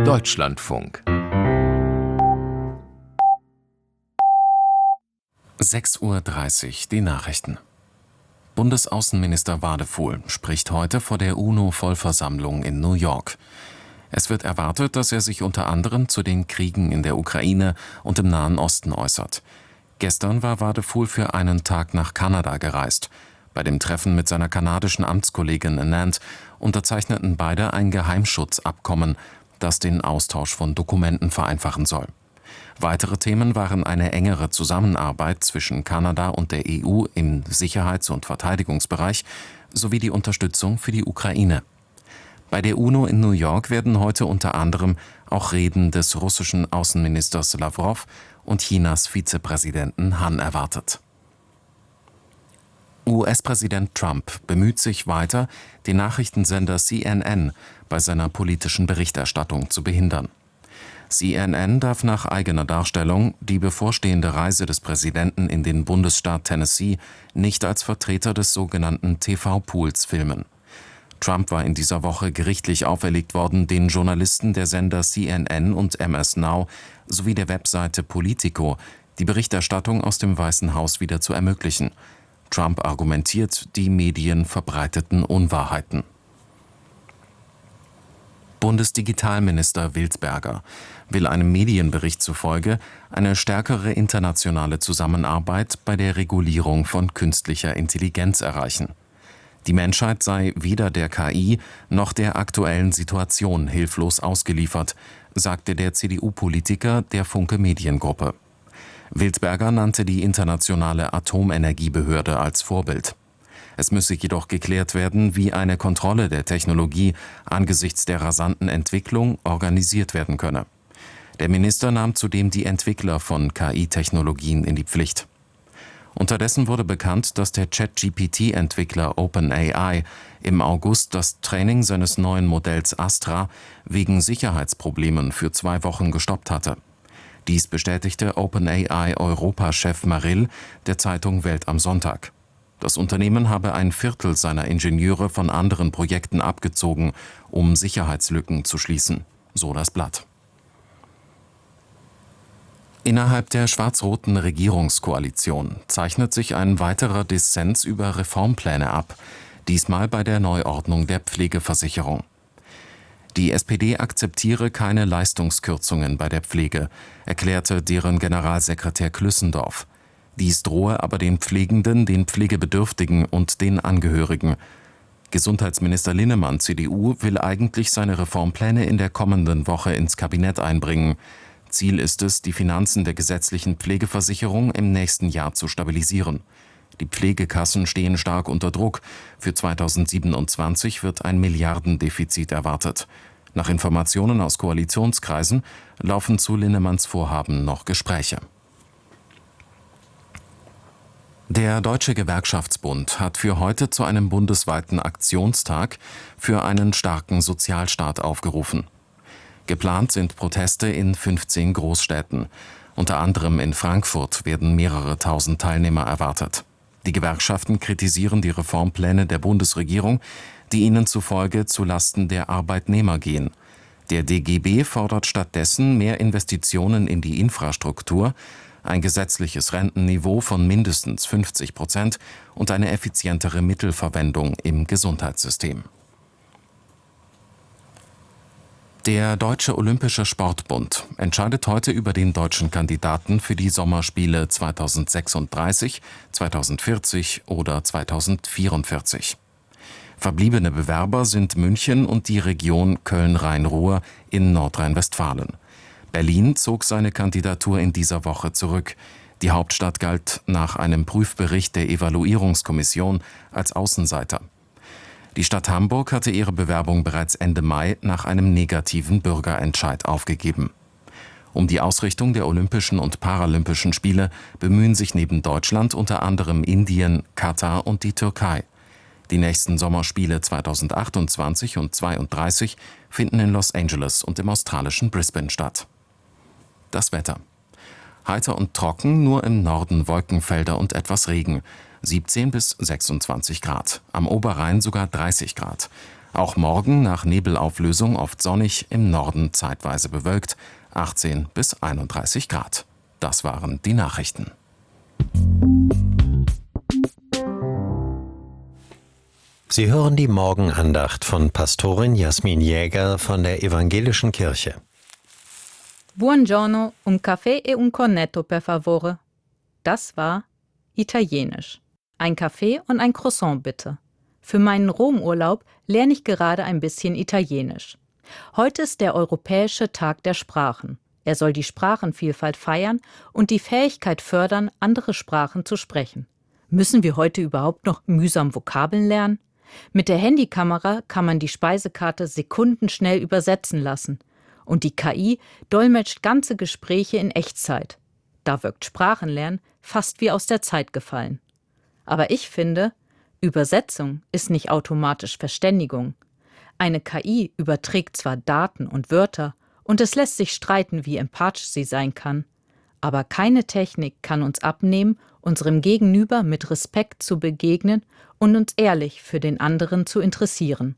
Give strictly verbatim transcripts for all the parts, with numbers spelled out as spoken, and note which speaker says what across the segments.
Speaker 1: Deutschlandfunk. sechs Uhr dreißig, die Nachrichten. Bundesaußenminister Wadefuhl spricht heute vor der UNO-Vollversammlung in New York. Es wird erwartet, dass er sich unter anderem zu den Kriegen in der Ukraine und im Nahen Osten äußert. Gestern war Wadefuhl für einen Tag nach Kanada gereist. Bei dem Treffen mit seiner kanadischen Amtskollegin Anand unterzeichneten beide ein Geheimschutzabkommen, das den Austausch von Dokumenten vereinfachen soll. Weitere Themen waren eine engere Zusammenarbeit zwischen Kanada und der E U im Sicherheits- und Verteidigungsbereich sowie die Unterstützung für die Ukraine. Bei der UNO in New York werden heute unter anderem auch Reden des russischen Außenministers Lawrow und Chinas Vizepräsidenten Han erwartet. U S-Präsident Trump bemüht sich weiter, den Nachrichtensender C N N bei seiner politischen Berichterstattung zu behindern. C N N darf nach eigener Darstellung die bevorstehende Reise des Präsidenten in den Bundesstaat Tennessee nicht als Vertreter des sogenannten T V-Pools filmen. Trump war in dieser Woche gerichtlich auferlegt worden, den Journalisten der Sender C N N und M S Now sowie der Webseite Politico die Berichterstattung aus dem Weißen Haus wieder zu ermöglichen. Trump argumentiert, die Medien verbreiteten Unwahrheiten. Bundesdigitalminister Wildberger will einem Medienbericht zufolge eine stärkere internationale Zusammenarbeit bei der Regulierung von künstlicher Intelligenz erreichen. Die Menschheit sei weder der K I noch der aktuellen Situation hilflos ausgeliefert, sagte der C D U-Politiker der Funke Mediengruppe. Wildberger nannte die internationale Atomenergiebehörde als Vorbild. Es müsse jedoch geklärt werden, wie eine Kontrolle der Technologie angesichts der rasanten Entwicklung organisiert werden könne. Der Minister nahm zudem die Entwickler von K I-Technologien in die Pflicht. Unterdessen wurde bekannt, dass der Chat-G P T-Entwickler OpenAI im August das Training seines neuen Modells Astra wegen Sicherheitsproblemen für zwei Wochen gestoppt hatte. Dies bestätigte OpenAI-Europa-Chef Marill der Zeitung Welt am Sonntag. Das Unternehmen habe ein Viertel seiner Ingenieure von anderen Projekten abgezogen, um Sicherheitslücken zu schließen, so das Blatt. Innerhalb der schwarz-roten Regierungskoalition zeichnet sich ein weiterer Dissens über Reformpläne ab, diesmal bei der Neuordnung der Pflegeversicherung. Die S P D akzeptiere keine Leistungskürzungen bei der Pflege, erklärte deren Generalsekretär Klüssendorf. Dies drohe aber den Pflegenden, den Pflegebedürftigen und den Angehörigen. Gesundheitsminister Linnemann, C D U, will eigentlich seine Reformpläne in der kommenden Woche ins Kabinett einbringen. Ziel ist es, die Finanzen der gesetzlichen Pflegeversicherung im nächsten Jahr zu stabilisieren. Die Pflegekassen stehen stark unter Druck. Für zweitausendsiebenundzwanzig wird ein Milliardendefizit erwartet. Nach Informationen aus Koalitionskreisen laufen zu Linnemanns Vorhaben noch Gespräche. Der Deutsche Gewerkschaftsbund hat für heute zu einem bundesweiten Aktionstag für einen starken Sozialstaat aufgerufen. Geplant sind Proteste in fünfzehn Großstädten. Unter anderem in Frankfurt werden mehrere tausend Teilnehmer erwartet. Die Gewerkschaften kritisieren die Reformpläne der Bundesregierung, die ihnen zufolge zulasten der Arbeitnehmer gehen. Der D G B fordert stattdessen mehr Investitionen in die Infrastruktur, ein gesetzliches Rentenniveau von mindestens fünfzig Prozent und eine effizientere Mittelverwendung im Gesundheitssystem. Der Deutsche Olympische Sportbund entscheidet heute über den deutschen Kandidaten für die Sommerspiele zweitausendsechsunddreißig, zweitausendvierzig oder zweitausendvierundvierzig. Verbliebene Bewerber sind München und die Region Köln-Rhein-Ruhr in Nordrhein-Westfalen. Berlin zog seine Kandidatur in dieser Woche zurück. Die Hauptstadt galt nach einem Prüfbericht der Evaluierungskommission als Außenseiter. Die Stadt Hamburg hatte ihre Bewerbung bereits Ende Mai nach einem negativen Bürgerentscheid aufgegeben. Um die Ausrichtung der Olympischen und Paralympischen Spiele bemühen sich neben Deutschland unter anderem Indien, Katar und die Türkei. Die nächsten Sommerspiele zweitausendachtundzwanzig und zweitausenddreißig finden in Los Angeles und im australischen Brisbane statt. Das Wetter. Heiter und trocken, nur im Norden Wolkenfelder und etwas Regen. siebzehn bis sechsundzwanzig Grad. Am Oberrhein sogar dreißig Grad. Auch morgen nach Nebelauflösung oft sonnig, im Norden zeitweise bewölkt, achtzehn bis einunddreißig Grad. Das waren die Nachrichten.
Speaker 2: Sie hören die Morgenandacht von Pastorin Jasmin Jäger von der Evangelischen Kirche.
Speaker 3: Buongiorno, un caffè e un cornetto per favore. Das war Italienisch. Ein Kaffee und ein Croissant bitte. Für meinen Romurlaub lerne ich gerade ein bisschen Italienisch. Heute ist der Europäische Tag der Sprachen. Er soll die Sprachenvielfalt feiern und die Fähigkeit fördern, andere Sprachen zu sprechen. Müssen wir heute überhaupt noch mühsam Vokabeln lernen? Mit der Handykamera kann man die Speisekarte sekundenschnell übersetzen lassen. Und die K I dolmetscht ganze Gespräche in Echtzeit. Da wirkt Sprachenlernen fast wie aus der Zeit gefallen. Aber ich finde, Übersetzung ist nicht automatisch Verständigung. Eine K I überträgt zwar Daten und Wörter und es lässt sich streiten, wie empathisch sie sein kann. Aber keine Technik kann uns abnehmen, unserem Gegenüber mit Respekt zu begegnen und uns ehrlich für den anderen zu interessieren.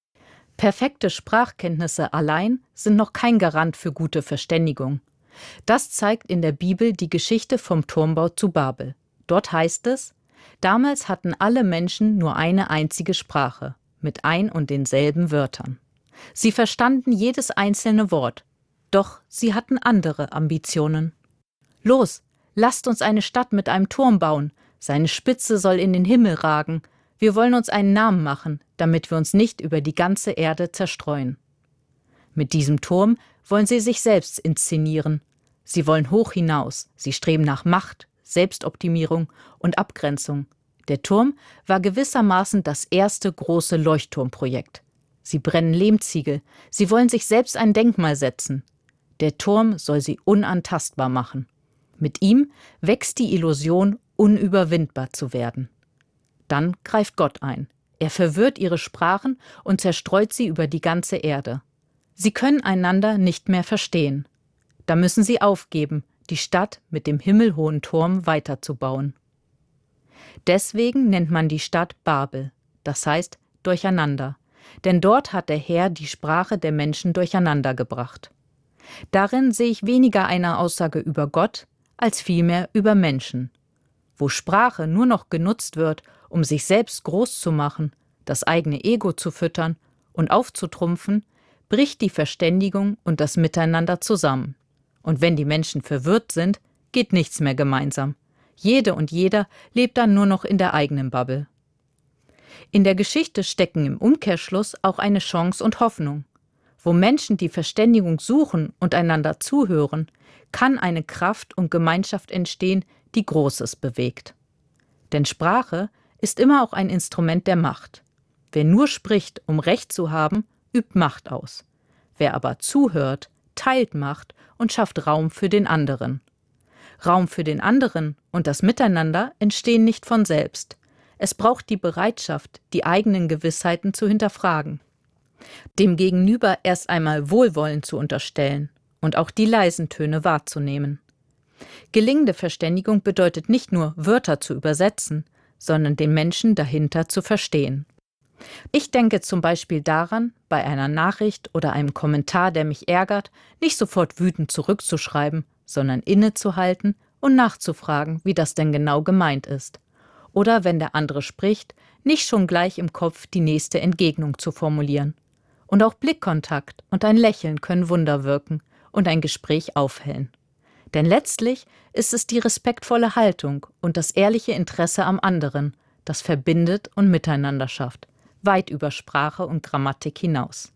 Speaker 3: Perfekte Sprachkenntnisse allein sind noch kein Garant für gute Verständigung. Das zeigt in der Bibel die Geschichte vom Turmbau zu Babel. Dort heißt es: Damals hatten alle Menschen nur eine einzige Sprache, mit ein und denselben Wörtern. Sie verstanden jedes einzelne Wort, doch sie hatten andere Ambitionen. Los, lasst uns eine Stadt mit einem Turm bauen, seine Spitze soll in den Himmel ragen. Wir wollen uns einen Namen machen, damit wir uns nicht über die ganze Erde zerstreuen. Mit diesem Turm wollen sie sich selbst inszenieren. Sie wollen hoch hinaus, sie streben nach Macht, Selbstoptimierung und Abgrenzung. Der Turm war gewissermaßen das erste große Leuchtturmprojekt. Sie brennen Lehmziegel, sie wollen sich selbst ein Denkmal setzen. Der Turm soll sie unantastbar machen. Mit ihm wächst die Illusion, unüberwindbar zu werden. Dann greift Gott ein. Er verwirrt ihre Sprachen und zerstreut sie über die ganze Erde. Sie können einander nicht mehr verstehen. Da müssen sie aufgeben, die Stadt mit dem himmelhohen Turm weiterzubauen. Deswegen nennt man die Stadt Babel, das heißt Durcheinander, denn dort hat der Herr die Sprache der Menschen durcheinander gebracht. Darin sehe ich weniger eine Aussage über Gott, als vielmehr über Menschen. Wo Sprache nur noch genutzt wird, um sich selbst groß zu machen, das eigene Ego zu füttern und aufzutrumpfen, bricht die Verständigung und das Miteinander zusammen. Und wenn die Menschen verwirrt sind, geht nichts mehr gemeinsam. Jede und jeder lebt dann nur noch in der eigenen Bubble. In der Geschichte stecken im Umkehrschluss auch eine Chance und Hoffnung. Wo Menschen die Verständigung suchen und einander zuhören, kann eine Kraft und Gemeinschaft entstehen, die Großes bewegt. Denn Sprache ist immer auch ein Instrument der Macht. Wer nur spricht, um Recht zu haben, übt Macht aus. Wer aber zuhört, teilt Macht und schafft Raum für den anderen. Raum für den anderen und das Miteinander entstehen nicht von selbst. Es braucht die Bereitschaft, die eigenen Gewissheiten zu hinterfragen. Dem Gegenüber erst einmal Wohlwollen zu unterstellen und auch die leisen Töne wahrzunehmen. Gelingende Verständigung bedeutet nicht nur, Wörter zu übersetzen, sondern den Menschen dahinter zu verstehen. Ich denke zum Beispiel daran, bei einer Nachricht oder einem Kommentar, der mich ärgert, nicht sofort wütend zurückzuschreiben, sondern innezuhalten und nachzufragen, wie das denn genau gemeint ist. Oder wenn der andere spricht, nicht schon gleich im Kopf die nächste Entgegnung zu formulieren. Und auch Blickkontakt und ein Lächeln können Wunder wirken und ein Gespräch aufhellen. Denn letztlich ist es die respektvolle Haltung und das ehrliche Interesse am anderen, das verbindet und miteinander schafft, weit über Sprache und Grammatik hinaus.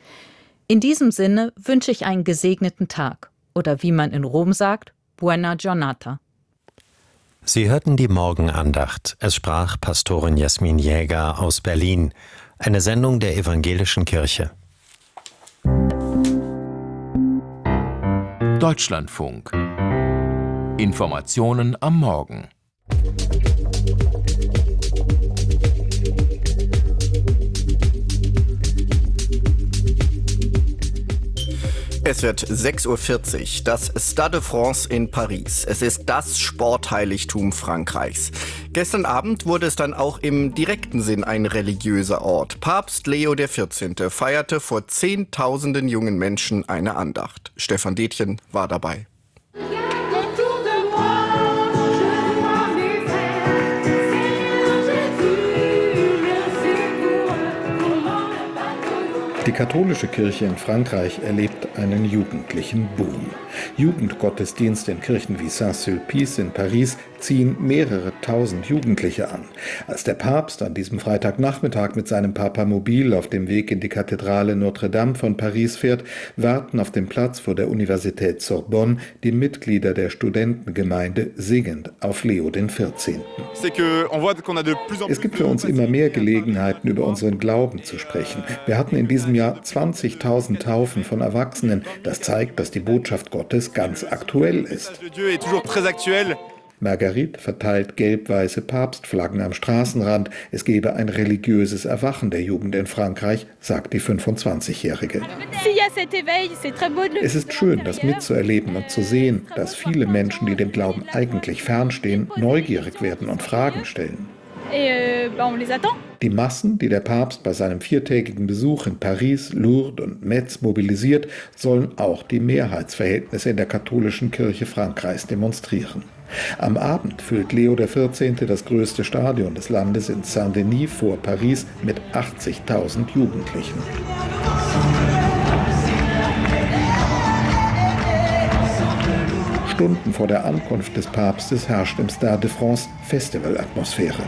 Speaker 3: In diesem Sinne wünsche ich einen gesegneten Tag oder wie man in Rom sagt, buona giornata.
Speaker 2: Sie hörten die Morgenandacht. Es sprach Pastorin Jasmin Jäger aus Berlin, eine Sendung der Evangelischen Kirche.
Speaker 4: Deutschlandfunk. Informationen am Morgen.
Speaker 5: Es wird sechs Uhr vierzig, das Stade de France in Paris. Es ist das Sportheiligtum Frankreichs. Gestern Abend wurde es dann auch im direkten Sinn ein religiöser Ort. Papst Leo der vierzehnte. feierte vor Zehntausenden jungen Menschen eine Andacht. Stefan Detjen war dabei.
Speaker 6: Die katholische Kirche in Frankreich erlebt einen jugendlichen Boom. Jugendgottesdienste in Kirchen wie Saint-Sulpice in Paris ziehen mehrere tausend Jugendliche an. Als der Papst an diesem Freitagnachmittag mit seinem Papamobil auf dem Weg in die Kathedrale Notre-Dame von Paris fährt, warten auf dem Platz vor der Universität Sorbonne die Mitglieder der Studentengemeinde singend auf Leo den vierzehnten. Es gibt für uns immer mehr Gelegenheiten, über unseren Glauben zu sprechen. Wir hatten in diesem Jahr zwanzigtausend Taufen von Erwachsenen. Das zeigt, dass die Botschaft Gottes ganz aktuell ist. Marguerite verteilt gelb-weiße Papstflaggen am Straßenrand. Es gebe ein religiöses Erwachen der Jugend in Frankreich, sagt die fünfundzwanzigjährige. Es ist schön, das mitzuerleben und zu sehen, dass viele Menschen, die dem Glauben eigentlich fernstehen, neugierig werden und Fragen stellen. Die Massen, die der Papst bei seinem viertägigen Besuch in Paris, Lourdes und Metz mobilisiert, sollen auch die Mehrheitsverhältnisse in der katholischen Kirche Frankreichs demonstrieren. Am Abend füllt Leo der vierzehnte. das größte Stadion des Landes in Saint-Denis vor Paris mit achtzigtausend Jugendlichen. Stunden vor der Ankunft des Papstes herrscht im Stade de France Festivalatmosphäre.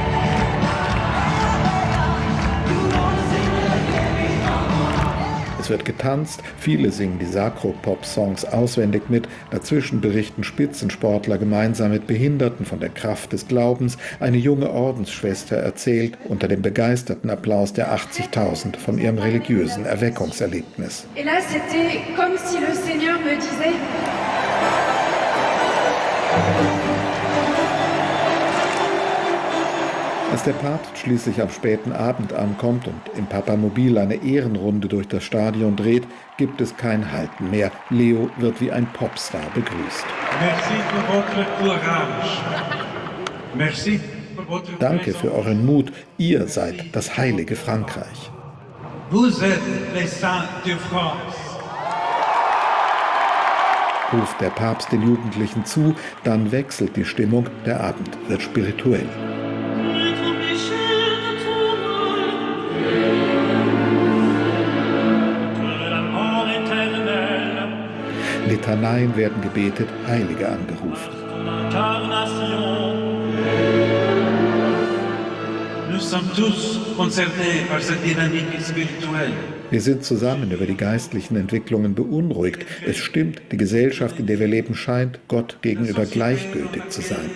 Speaker 6: Es wird getanzt, viele singen die Sacro-Pop-Songs auswendig mit, dazwischen berichten Spitzensportler gemeinsam mit Behinderten von der Kraft des Glaubens. Eine junge Ordensschwester erzählt unter dem begeisterten Applaus der achtzigtausend von ihrem religiösen Erweckungserlebnis. Et là, c'était comme si le Seigneur me disait: Als der Papst schließlich am späten Abend ankommt und im Papamobil eine Ehrenrunde durch das Stadion dreht, gibt es kein Halten mehr. Leo wird wie ein Popstar begrüßt. Danke für euren Mut. Ihr seid das heilige Frankreich. Vous êtes les saints de France, ruft der Papst den Jugendlichen zu, dann wechselt die Stimmung, der Abend wird spirituell. Litaneien werden gebetet, Heilige angerufen. Wir sind zusammen über die geistlichen Entwicklungen beunruhigt. Es stimmt, die Gesellschaft, in der wir leben, scheint Gott gegenüber gleichgültig zu sein.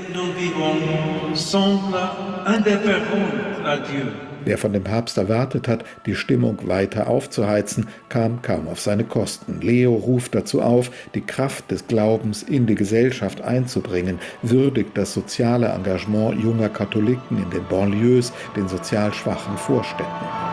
Speaker 6: Wer von dem Papst erwartet hat, die Stimmung weiter aufzuheizen, kam kaum auf seine Kosten. Leo ruft dazu auf, die Kraft des Glaubens in die Gesellschaft einzubringen, würdigt das soziale Engagement junger Katholiken in den Banlieues, den sozial schwachen Vorstädten.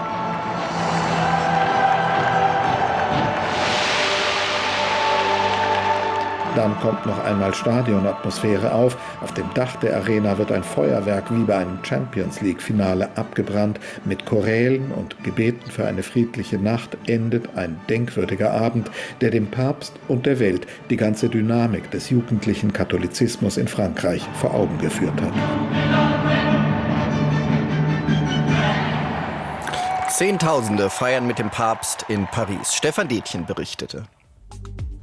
Speaker 6: Dann kommt noch einmal Stadionatmosphäre auf. Auf dem Dach der Arena wird ein Feuerwerk wie bei einem Champions-League-Finale abgebrannt. Mit Chorälen und Gebeten für eine friedliche Nacht endet ein denkwürdiger Abend, der dem Papst und der Welt die ganze Dynamik des jugendlichen Katholizismus in Frankreich vor Augen geführt hat.
Speaker 5: Zehntausende feiern mit dem Papst in Paris. Stefan Detjen berichtete.